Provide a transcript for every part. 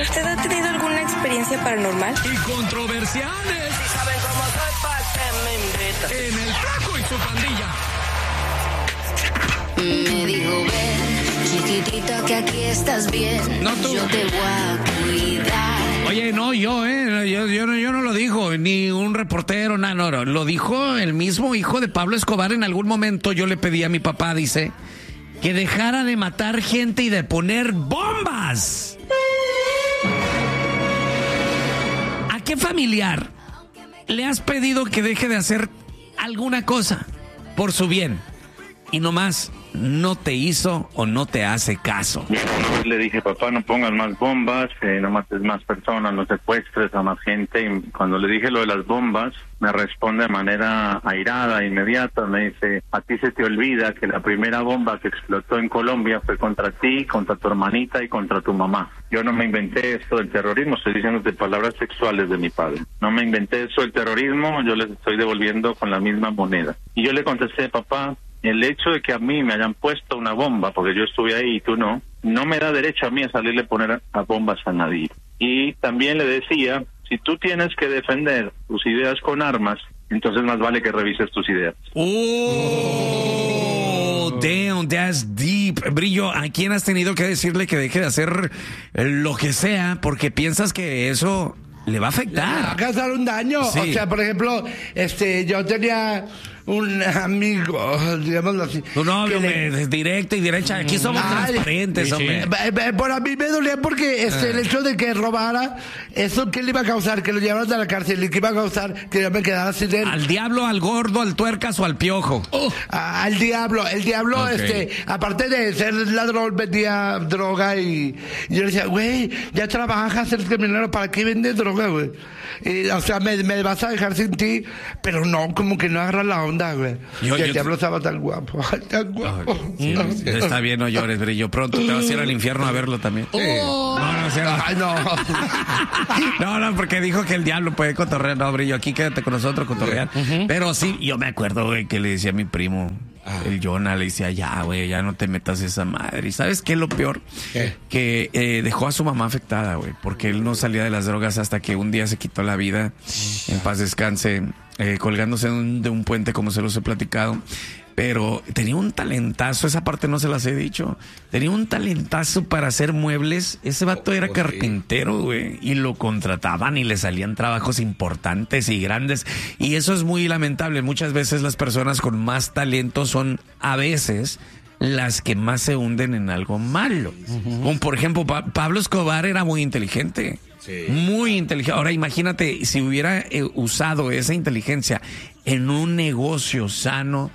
¿Usted ha tenido alguna experiencia paranormal? Y controversiales. Si saben cómo soy, ¿pa' qué me invitan? En el Flaco y su pandilla. Me dijo, ven, chiquitito, que aquí estás bien. No, tú. Yo te voy a cuidar. Oye, no, yo no lo dijo, ni un reportero, nada, no, lo dijo el mismo hijo de Pablo Escobar. En algún momento yo le pedí a mi papá, dice, que dejara de matar gente y de poner bombas. ¿A qué familiar le has pedido que deje de hacer alguna cosa por su bien y nomás no te hizo o no te hace caso? Le dije, papá, no pongas más bombas, no mates más personas, no secuestres a más gente. Y cuando le dije lo de las bombas, me responde de manera airada, inmediata. Me dice, a ti se te olvida que la primera bomba que explotó en Colombia fue contra ti, contra tu hermanita y contra tu mamá. Yo no me inventé esto del terrorismo, estoy diciéndote palabras sexuales de mi padre. No me inventé eso del terrorismo, yo les estoy devolviendo con la misma moneda. Y yo le contesté, papá, el hecho de que a mí me hayan puesto una bomba, porque yo estuve ahí y tú no me da derecho a mí a salirle a poner a bombas a nadie. Y también le decía, si tú tienes que defender tus ideas con armas, entonces más vale que revises tus ideas. Oh, damn, that's deep. Brillo, ¿a quién has tenido que decirle que deje de hacer lo que sea porque piensas que eso le va a afectar? Le va a causar un daño. Sí. O sea, por ejemplo, yo tenía un amigo, digámoslo así. Tu novio, directo y derecha. Aquí somos transparentes, sí. hombre. Por a mí me dolía porque el hecho de que robara, ¿eso qué le iba a causar? Que lo llevaran a la cárcel y que iba a causar que yo me quedara sin él. ¿Al diablo, al gordo, al tuercas o al piojo? Al diablo. El diablo, Okay. aparte de ser ladrón, vendía droga y yo le decía, güey, ya trabajas, eres criminal, ¿para qué vendes droga, güey? O sea, me vas a dejar sin ti, pero no, como que no agarras la onda, güey. El diablo estaba tan guapo, tan guapo. Sí, está bien, no llores, Brillo. Pronto te vas a ir al infierno a verlo también. Ay, no. No, porque dijo que el diablo puede cotorrear. No, Brillo, aquí quédate con nosotros, cotorrear. Pero sí, yo me acuerdo, güey, que le decía a mi primo, el Jonah, le decía, ya, güey, ya no te metas esa madre. ¿Y sabes qué es lo peor? ¿Qué? Que dejó a su mamá afectada, güey, porque él no salía de las drogas hasta que un día se quitó la vida, en paz descanse, colgándose de un puente, como se los he platicado. Pero tenía un talentazo, esa parte no se las he dicho. Tenía un talentazo para hacer muebles. Ese vato era carpintero, güey. Y lo contrataban y le salían trabajos importantes y grandes. Y eso es muy lamentable. Muchas veces las personas con más talento son a veces las que más se hunden en algo malo. Como por ejemplo, Pablo Escobar era muy inteligente. Sí. Muy inteligente. Ahora imagínate si hubiera usado esa inteligencia en un negocio sano.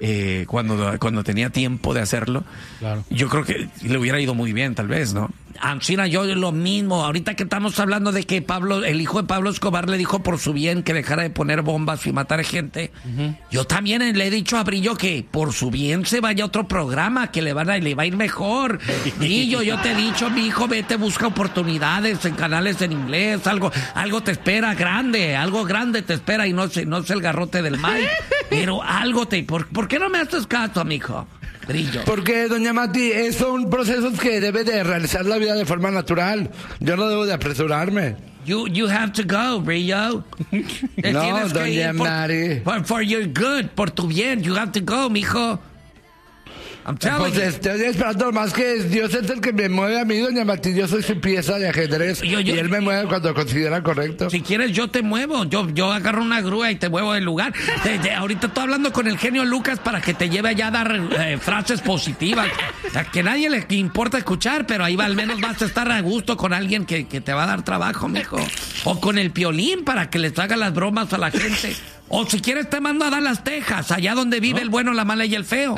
Cuando tenía tiempo de hacerlo, claro. Yo creo que le hubiera ido muy bien, tal vez, ¿no? China, yo lo mismo. Ahorita que estamos hablando de que el hijo de Pablo Escobar le dijo por su bien que dejara de poner bombas y matar gente. Yo también le he dicho a Brillo que por su bien se vaya a otro programa, que le va a ir mejor. Brillo, yo te he dicho, mi hijo, vete, busca oportunidades en canales en inglés, algo te espera grande, algo grande te espera y no es el garrote del Mike, pero algo ¿por qué no me haces caso, amigo? Brillo. Porque, doña Mati, son procesos que debe de realizar la vida de forma natural. Yo no debo de apresurarme. You have to go, Brillo. No, doña Mari. For your good, por tu bien. You have to go, mijo. I'm telling you. Estoy esperando más que Dios es el que me mueve a mí, doña Mati. Yo soy su pieza de ajedrez y él me mueve cuando considera correcto. Si quieres, yo te muevo. Yo agarro una grúa y te muevo del lugar. Ahorita estoy hablando con el genio Lucas para que te lleve allá a dar frases positivas. A que nadie le importa escuchar, pero ahí al menos vas a estar a gusto con alguien que te va a dar trabajo, mijo. O con el Piolín para que les haga las bromas a la gente. O si quieres te mando a Dallas, Texas, allá donde vive el bueno, la mala y el feo.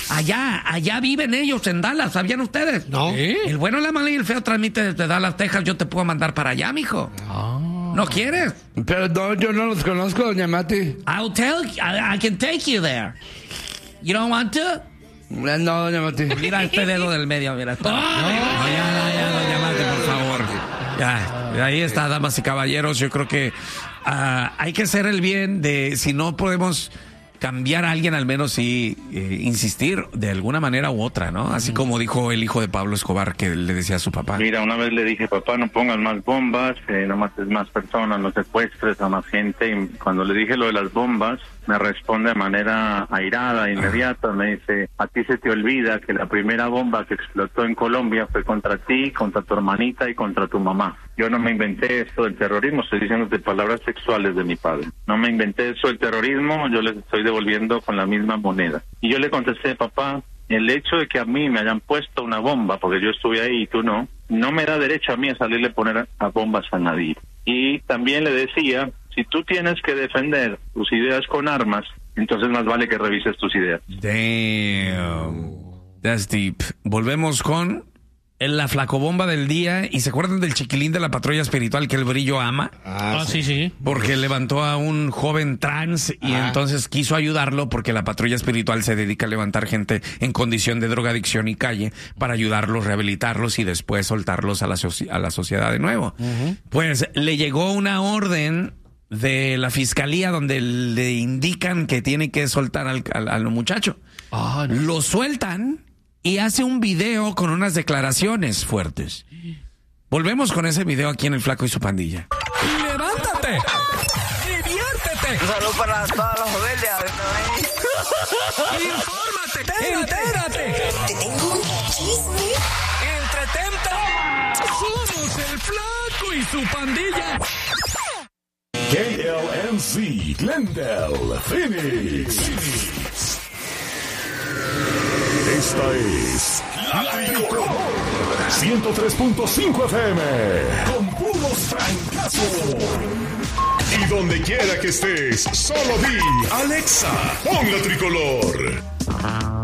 Allá viven ellos en Dallas, ¿sabían ustedes? No. El bueno, la mala y el feo transmite desde Dallas, Texas. Yo te puedo mandar para allá, mijo. ¿No quieres? Pero no, yo no los conozco, doña Mati. I can take you there. You don't want to? No, doña Mati. Mira este dedo del medio, mira. Ya, doña Mati, por favor. Ya, ahí está, damas y caballeros. Yo creo que hay que hacer el bien si no podemos cambiar a alguien, al menos sí insistir de alguna manera u otra, ¿no? Así como dijo el hijo de Pablo Escobar, que le decía a su papá. Mira, una vez le dije, papá, no pongas más bombas, no mates más personas, no secuestres a más gente. Y cuando le dije lo de las bombas, me responde de manera airada, inmediata. Me dice, a ti se te olvida que la primera bomba que explotó en Colombia fue contra ti, contra tu hermanita y contra tu mamá. Yo no me inventé esto del terrorismo, estoy diciéndote palabras sexuales de mi padre. No me inventé eso del terrorismo, yo les estoy devolviendo con la misma moneda. Y yo le contesté, papá, el hecho de que a mí me hayan puesto una bomba, porque yo estuve ahí y tú no me da derecho a mí a salirle a poner a bombas a nadie. Y también le decía, si tú tienes que defender tus ideas con armas, entonces más vale que revises tus ideas. Damn. That's deep. Volvemos con la flacobomba del día. ¿Y se acuerdan del chiquilín de la patrulla espiritual que el brillo ama? Sí. Porque levantó a un joven trans y entonces quiso ayudarlo porque la patrulla espiritual se dedica a levantar gente en condición de drogadicción y calle para ayudarlos, rehabilitarlos y después soltarlos a la sociedad de nuevo. Pues le llegó una orden de la fiscalía donde le indican que tiene que soltar al muchacho. Lo sueltan y hace un video con unas declaraciones fuertes. Volvemos con ese video aquí en El Flaco y su Pandilla. ¡Levántate! ¡Diviértete! Un saludo para todas las familias. ¡Infórmate! ¡Entérate! Te tengo un chisme. ¡Entretente! ¡Somos El Flaco y su Pandilla! KLMC Glendale, Phoenix. Esta es La Tricolor 103.5 FM con puros francazos. Y donde quiera que estés, solo di Alexa, pon La Tricolor.